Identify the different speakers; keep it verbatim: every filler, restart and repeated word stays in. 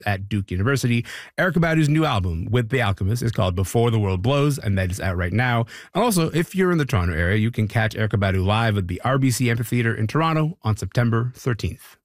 Speaker 1: at Duke University. Erykah Badu's new album with The Alchemist is called Before the World Blows, and that is out right now. And also, if you're in the Toronto area, you can catch Erykah Badu live at the R B C Amphitheatre in Toronto on September thirteenth.